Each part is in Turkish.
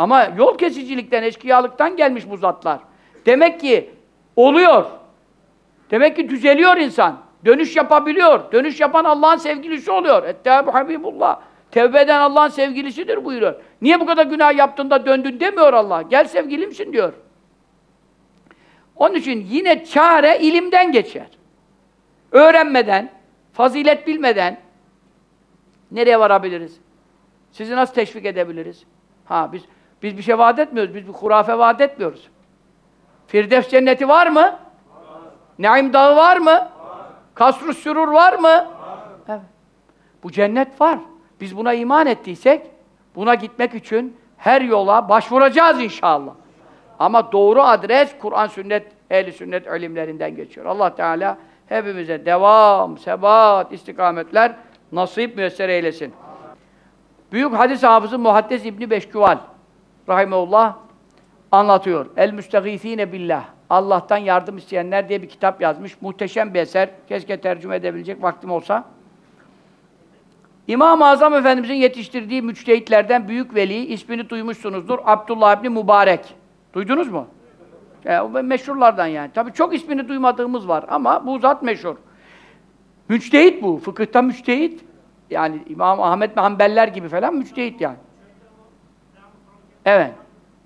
Ama yol kesicilikten, eşkıyalıktan gelmiş bu zatlar. Demek ki oluyor. Demek ki düzeliyor insan. Dönüş yapabiliyor. Dönüş yapan Allah'ın sevgilisi oluyor. Ettâbu Habibullah. Tevbe eden Allah'ın sevgilisidir buyuruyor. Niye bu kadar günah yaptın da döndün demiyor Allah. Gel sevgilimsin diyor. Onun için yine çare ilimden geçer. Öğrenmeden, fazilet bilmeden nereye varabiliriz? Sizi nasıl teşvik edebiliriz? Biz bir şey vaat etmiyoruz. Biz bir hurafe vaat etmiyoruz. Firdevs cenneti var mı? Var. Naim dağı var mı? Var. Kasr-ı sürur var mı? Var. Evet. Bu cennet var. Biz buna iman ettiysek, buna gitmek için her yola başvuracağız inşallah. Ama doğru adres, Kur'an, sünnet, ehl-i sünnet ilimlerinden geçiyor. Allah Teala hepimize devam, sebat, istikametler nasip müyesser eylesin. Büyük hadis hafızı Muhaddes İbni Beşküval rahimehullah anlatıyor. El-Müstegîfîne billah. Allah'tan yardım isteyenler diye bir kitap yazmış. Muhteşem bir eser. Keşke tercüme edebilecek vaktim olsa. İmam-ı Azam Efendimizin yetiştirdiği müçtehitlerden büyük veli, ismini duymuşsunuzdur. Abdullah İbni Mübarek. Duydunuz mu? O meşhurlardan yani. Tabii çok ismini duymadığımız var ama bu zat meşhur. Müçtehit bu. Fıkıhta müçtehit. Yani İmam Ahmed Hanbeller gibi falan müçtehit yani. Evet.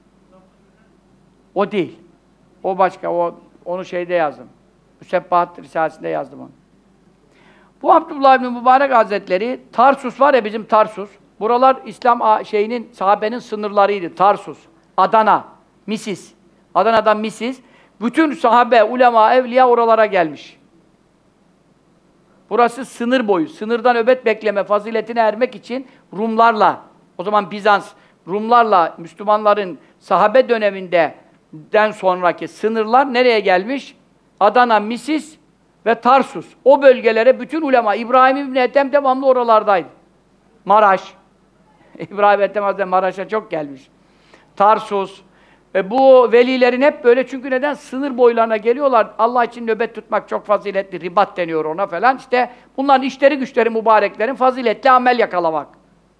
O değil. O başka. Onu şeyde yazdım. Müsebbahat Risalesi'nde yazdım onu. Bu Abdullah İbni Mübarek Hazretleri, Tarsus var ya bizim Tarsus. Buralar İslam sahabenin sınırlarıydı. Tarsus, Adana, Misis. Adana'dan Misis. Bütün sahabe, ulema, evliya oralara gelmiş. Burası sınır boyu. Sınırdan öbet bekleme faziletine ermek için Rumlarla, o zaman Bizans, Rumlarla Müslümanların sahabe döneminden sonraki sınırlar nereye gelmiş? Adana, Misis ve Tarsus. O bölgelere bütün ulema, İbrahim İbni Ethem devamlı oralardaydı. Maraş. İbrahim Ethem Hazretleri Maraş'a çok gelmiş. Tarsus. Bu velilerin hep böyle, çünkü neden? Sınır boylarına geliyorlar. Allah için nöbet tutmak çok faziletli. Ribat deniyor ona falan. İşte bunların işleri güçleri mübareklerin faziletli amel yakalamak.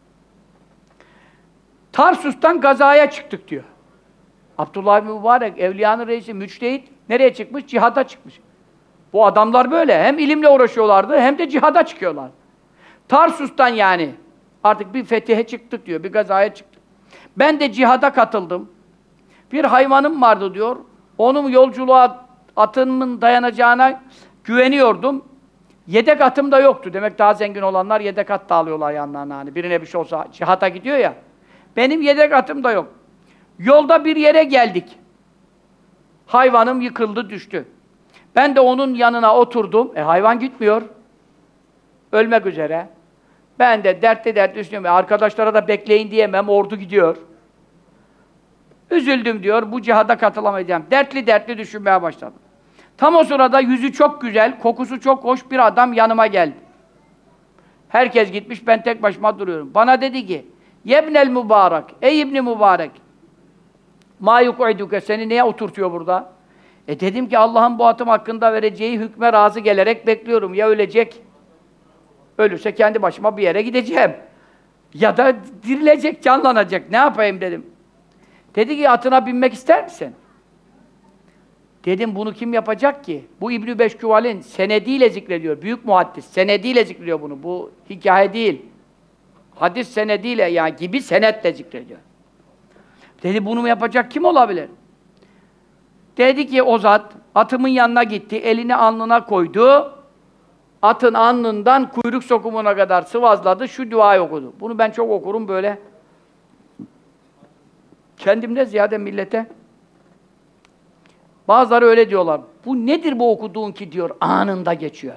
Tarsus'tan gazaya çıktık diyor. Abdullah bin Mübarek, evliyanın reisi, müçtehit, nereye çıkmış? Cihada çıkmış. Bu adamlar böyle. Hem ilimle uğraşıyorlardı, hem de cihada çıkıyorlar. Tarsus'tan yani artık bir fetihe çıktık diyor, bir gazaya çıktık. Ben de cihada katıldım. Bir hayvanım vardı diyor. Onun yolculuğa atımın dayanacağına güveniyordum. Yedek atım da yoktu. Demek daha zengin olanlar yedek at da alıyorlar yanlarına. Hani birine bir şey olsa cihata gidiyor ya. Benim yedek atım da yok. Yolda bir yere geldik. Hayvanım yıkıldı, düştü. Ben de onun yanına oturdum. Hayvan gitmiyor. Ölmek üzere. Ben de dertli düşünüyorum. Arkadaşlara da bekleyin diyemem. Ordu gidiyor. Üzüldüm diyor. Bu cihada katılamayacağım. Dertli düşünmeye başladım. Tam o sırada yüzü çok güzel, kokusu çok hoş bir adam yanıma geldi. Herkes gitmiş, ben tek başıma duruyorum. Bana dedi ki, Yebnel mübarek, ey İbni Mübarek, mâ yuk'iduke, seni neye oturtuyor burada? Dedim ki Allah'ın bu atım hakkında vereceği hükme razı gelerek bekliyorum. Ya ölecek, ölürse kendi başıma bir yere gideceğim. Ya da dirilecek, canlanacak. Ne yapayım dedim. Dedi ki atına binmek ister misin? Dedim bunu kim yapacak ki? Bu İbn-i Beşküval'in senediyle zikrediyor. Büyük muhaddis. Senediyle zikrediyor bunu. Bu hikaye değil. Hadis senediyle yani gibi senetle zikrediyor. Dedi bunu mu yapacak kim olabilir? Dedi ki o zat atımın yanına gitti. Elini alnına koydu. Atın alnından kuyruk sokumuna kadar sıvazladı. Şu duayı okudu. Bunu ben çok okurum böyle. Kendimde ziyade millete. Bazıları öyle diyorlar. Bu nedir bu okuduğun ki diyor, anında geçiyor.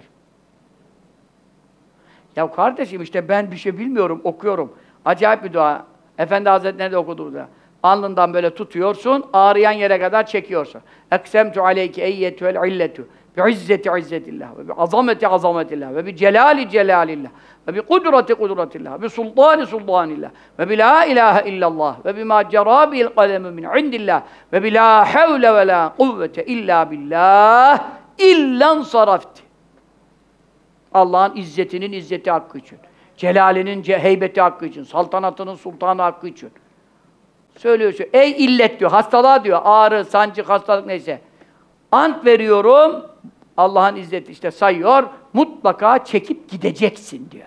Ya kardeşim işte ben bir şey bilmiyorum, okuyorum. Acayip bir dua. Efendi Hazretleri de okudu da. Alnından böyle tutuyorsun, ağrıyan yere kadar çekiyorsun. Eksemtu aleyke eyyetüvel illetu bi'izzeti izzetillah ve bi'azameti azametillah ve bi'celali celalillah ve bi'kudreti kudretillah ve bi'sultani sultanillah ve bi'la ilahe illallah ve bi'ma cerâ bi'l kalemu min indillah ve bi'lâ havle ve lâ kuvvete illa billah illan sarafti. Allah'ın izzetinin izzeti hakkı için, celalinin heybeti hakkı için, saltanatının sultanı hakkı için, Söylüyor şu. Ey illet diyor, hastalığa diyor. Ağrı, sancı, hastalık neyse. Ant veriyorum. Allah'ın izzeti işte sayıyor. Mutlaka çekip gideceksin diyor.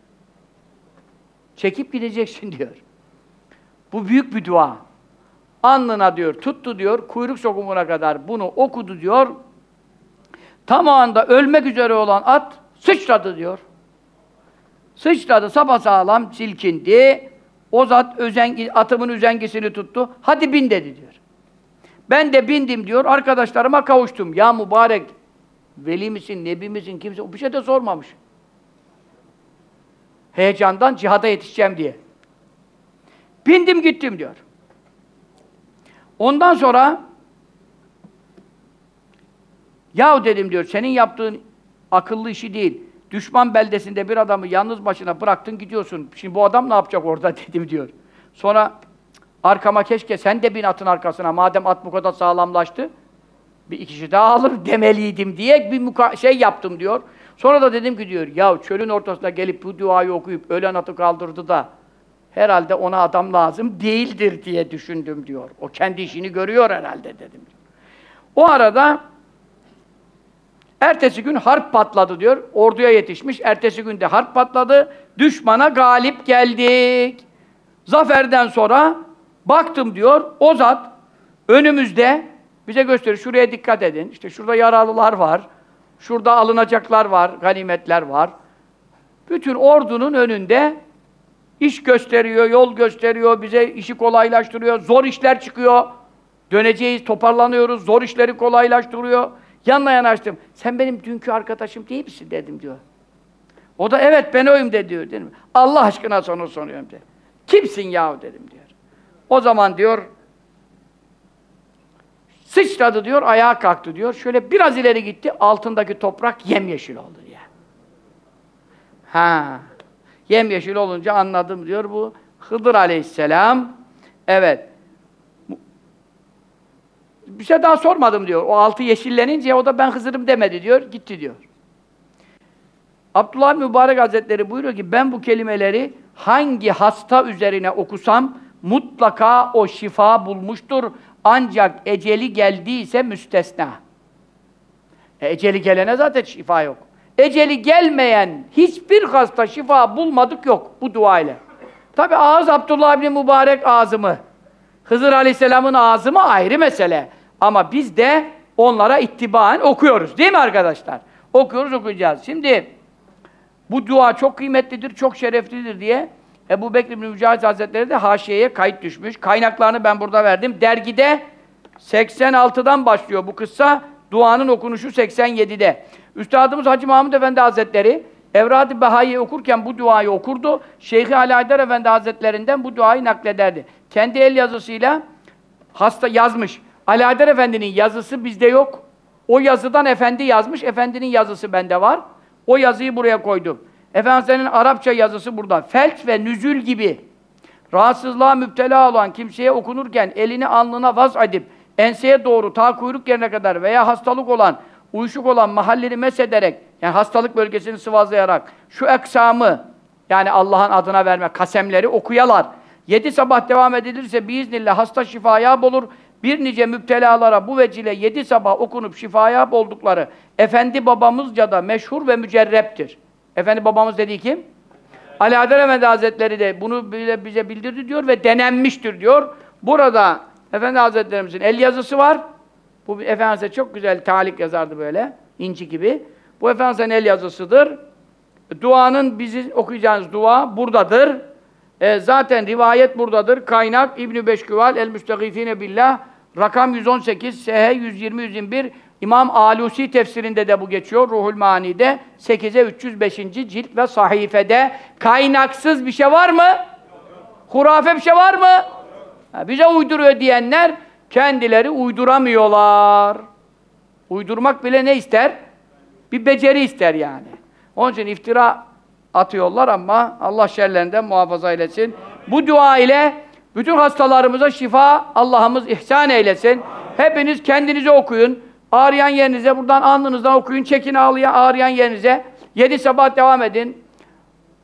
Çekip gideceksin diyor. Bu büyük bir dua. Alnına diyor, tuttu diyor, kuyruk sokumuna kadar bunu okudu diyor. Tam o anda ölmek üzere olan at sıçradı diyor. Sıçradı, sapasağlam silkindi. O zat atımın üzengisini tuttu. Hadi bin dedi diyor. Ben de bindim diyor, arkadaşlarıma kavuştum. Ya mübarek, veli misin, nebi misin, kimse, bir şey de sormamış. Heyecandan cihada yetişeceğim diye. Bindim gittim diyor. Ondan sonra yahu dedim diyor, senin yaptığın akıllı işi değil. Düşman beldesinde bir adamı yalnız başına bıraktın gidiyorsun. Şimdi bu adam ne yapacak orada dedim diyor. Sonra arkama keşke sen de bin atın arkasına. Madem at bu kadar sağlamlaştı. Bir iki kişi daha alır demeliydim diye bir şey yaptım diyor. Sonra da dedim ki diyor, ya çölün ortasında gelip bu duayı okuyup ölen atı kaldırdı da herhalde ona adam lazım değildir diye düşündüm diyor. O kendi işini görüyor herhalde dedim. O arada ertesi gün harp patladı diyor. Orduya yetişmiş. Ertesi günde harp patladı. Düşmana galip geldik. Zaferden sonra baktım diyor, o zat önümüzde bize gösteriyor. Şuraya dikkat edin. İşte şurada yaralılar var. Şurada alınacaklar var, ganimetler var. Bütün ordunun önünde iş gösteriyor, yol gösteriyor, bize işi kolaylaştırıyor. Zor işler çıkıyor. Döneceğiz, toparlanıyoruz. Zor işleri kolaylaştırıyor. Yanına yanaştım. Sen benim dünkü arkadaşım değil misin dedim diyor. O da evet ben oyum de diyor. Dedim. Allah aşkına sonra soruyorum de. Kimsin yahu dedim diyor. O zaman diyor sıçradı diyor, ayağa kalktı diyor. Şöyle biraz ileri gitti, altındaki toprak yemyeşil oldu diye. Ha, yemyeşil olunca anladım diyor bu Hıdır Aleyhisselam. Evet. Bir şey daha sormadım diyor. O altı yeşillenince o da ben Hızır'ım demedi diyor, gitti diyor. Abdullah Mübarek Hazretleri buyuruyor ki ben bu kelimeleri hangi hasta üzerine okusam mutlaka o şifa bulmuştur. Ancak eceli geldiyse müstesna. Eceli gelene zaten şifa yok. Eceli gelmeyen hiçbir hasta şifa bulmadık yok bu dua ile. Tabi ağız Abdullah ibn Mübarek ağzı mı? Hızır Aleyhisselam'ın ağzı mı ayrı mesele. Ama biz de onlara ittibaen okuyoruz. Değil mi arkadaşlar? Okuyoruz, okuyacağız. Şimdi bu dua çok kıymetlidir, çok şereflidir diye Ebu Bekir ibn Mücahit Hazretleri de haşiyeye kayıt düşmüş. Kaynaklarını ben burada verdim. Dergide 86'dan başlıyor bu kıssa. Duanın okunuşu 87'de. Üstadımız Hacı Mahmud Efendi Hazretleri Evrad-ı Behai'yi okurken bu duayı okurdu. Şeyh-i Ali Haydar Efendi Hazretlerinden bu duayı naklederdi. Kendi el yazısıyla hasta yazmış. Ali Haydar Efendi'nin yazısı bizde yok. O yazıdan Efendi yazmış. Efendinin yazısı bende var. O yazıyı buraya koydum. Efendimiz'in Arapça yazısı burada. Felç ve nüzül gibi rahatsızlığa müptela olan kimseye okunurken elini alnına vaz edip enseye doğru ta kuyruk yerine kadar veya hastalık olan, uyuşuk olan mahallini mesederek, yani hastalık bölgesini sıvazlayarak şu eksamı, yani Allah'ın adına verme kasemleri okuyalar. 7 sabah devam edilirse biiznillah hasta şifaya olur. Bir nice müptelalara bu vecile 7 sabah okunup şifaya oldukları Efendi babamızca da meşhur ve mücerreptir. Efendi babamız dediği kim? Ali Haydar Efendi Hazretleri de bunu bize bildirdi diyor ve denenmiştir diyor. Burada Efendi Hazretlerimizin el yazısı var. Bu Efendimiz'e çok güzel talik yazardı böyle, inci gibi. Bu Efendimiz'in el yazısıdır. Duanın bizi okuyacağınız dua buradadır. Zaten rivayet buradadır. Kaynak İbn-i Beşküval El-Müstegîfîne Billah rakam 118, SH 120-121 İmam Alusi tefsirinde de bu geçiyor. Ruhul Mani'de 8'e 305. cilt ve sahifede. Kaynaksız bir şey var mı? Hurafe bir şey var mı? Bize uyduruyor diyenler kendileri uyduramıyorlar. Uydurmak bile ne ister? Bir beceri ister yani. Onun için iftira atıyorlar ama Allah şerlerinden muhafaza eylesin. Bu dua ile bütün hastalarımıza şifa Allah'ımız ihsan eylesin. Hepiniz kendinize okuyun. Ağrıyan yerinize buradan alnınızdan okuyun. Çekin ağrıyan yerinize. 7 sabah devam edin.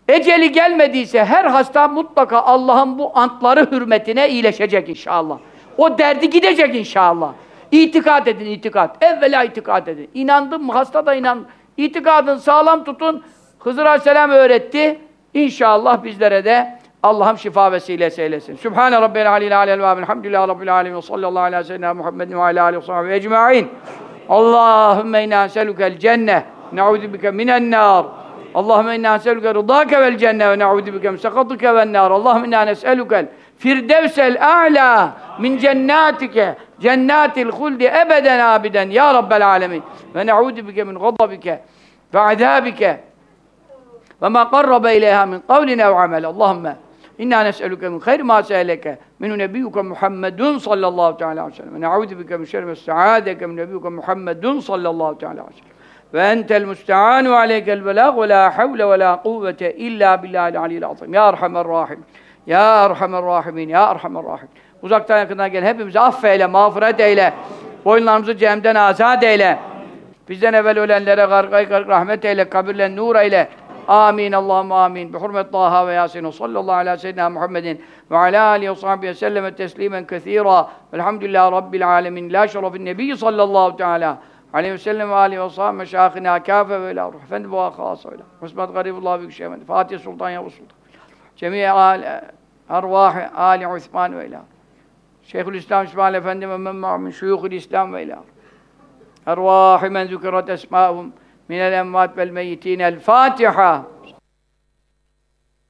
Eceli gelmediyse her hasta mutlaka Allah'ın bu antları hürmetine iyileşecek inşallah. O derdi gidecek inşallah. İtikad edin, itikad. Evvela itikad edin. İnandın mı? Hasta da inan. İtikadını sağlam tutun. Hızır Aleyhisselam öğretti. İnşallah bizlere de Allah'ım şifa vesilesi eylesin. Sübhane Rabbel Aleyhi Aleyhi ve Elhamdülillahi Rabbil Alemin ve sallallahu aleyhi ve seyyidina Muhammedin ve aleyhi aleyhi ve sahbihi ecma'in. Allahümme inna neselükel cenneh. Ne'udhu bike minen nar. Allahümme inna neselüke rıdâke vel cenneh ve ne'udhu bike min sekatike ven nar. Allahümme inna neselükel firdevsel a'lâ min cennâtike cennatil huldi ebeden abiden ya Rabbel alemin. Ve ne'udhu bike min gadabike ve azâbike ve ma qarrabe ileyha min kavlin ev amel. Allahümme inna nes'eluke min hayri ma se'eleke min nebiyyuke Muhammedun sallallahu teala aleyhi ve sellem. Ve ne'udhu bike min şerri ve sa'adeke min nebiyyuke Muhammedun sallallahu teala aleyhi ve sellem. Ve entel müste'an ve aleykel belâg ve la havle ve la kuvvete illa billahil aliyyil azim. Ya Erhamer Rahim. Ya Erhamer Rahimin. Ya Erhamer Rahim. Uzaktan yakından gel. Hepimizi affeyle, mağfiret eyle. Boyunlarımızı cehennemden azad eyle. Bizden evvel ölenlere gargay rahmet eyle. Kabirlen nur eyle. Amin. Allahümme amin. Bi hurmet Taha ve Yasin. Sallallahu aleyhi ve seyyidina Muhammedin ve alâ alihi ve sahbihi ve selleme teslimen kethîrâ. Velhamdülillahi Rabbil alemin. La şerefin nebiyyi sallallahu teâlâ aleyhi ve sellem ve aleyhi ve sahbihi meşâhına kâfe ve ilâ ruh. Efendi bu akâs öyle. Hüsmet garibullah büyük şeyh. Fatih Sultan Yavuz Sultan. Cemiye arvâh-ı âli Osman ve ilâ. Şeyhülislam İsmail Efendi ve men min şuyuhul İslam ve ilâ. Ervâh-ı men zükürat esmâhum minel envât vel meyyitîn. El Fatiha.